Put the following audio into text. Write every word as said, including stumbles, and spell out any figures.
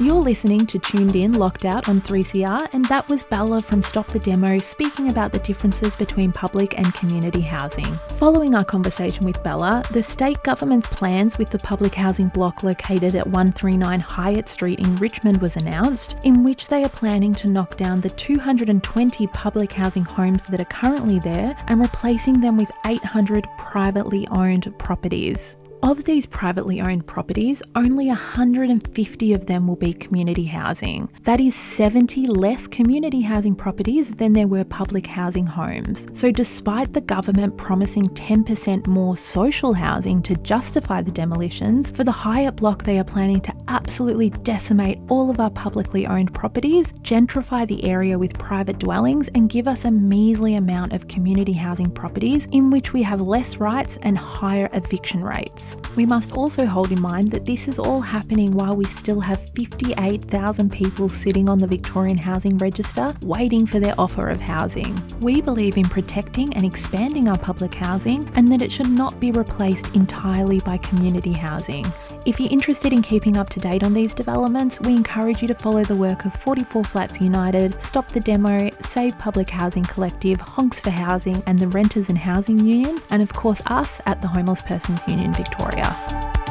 You're listening to Tuned In Locked Out on three C R, and that was Bella from Stop the Demo speaking about the differences between public and community housing. Following our conversation with Bella, the state government's plans with the public housing block located at one thirty-nine Hyatt Street in Richmond was announced, in which they are planning to knock down the two hundred twenty public housing homes that are currently there and replacing them with eight hundred privately owned properties. Of these privately owned properties, only one hundred fifty of them will be community housing. That is seventy less community housing properties than there were public housing homes. So despite the government promising ten percent more social housing to justify the demolitions, for the Hyatt block they are planning to absolutely decimate all of our publicly owned properties, gentrify the area with private dwellings, and give us a measly amount of community housing properties in which we have less rights and higher eviction rates. We must also hold in mind that this is all happening while we still have fifty-eight thousand people sitting on the Victorian Housing Register waiting for their offer of housing. We believe in protecting and expanding our public housing, and that it should not be replaced entirely by community housing. If you're interested in keeping up to date on these developments, we encourage you to follow the work of forty-four Flats United, Stop the Demo, Save Public Housing Collective, Honks for Housing, and the Renters and Housing Union, and of course us at the Homeless Persons Union Victoria.